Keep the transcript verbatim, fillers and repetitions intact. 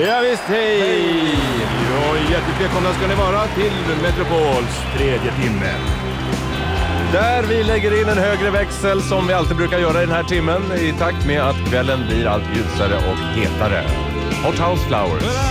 Ja visst, hej! hej. Och hjärtligt välkomna ska ni vara till Metropols tredje timme. Där vi lägger in en högre växel som vi alltid brukar göra i den här timmen i takt med att kvällen blir allt ljusare och hetare. Hot House Flowers.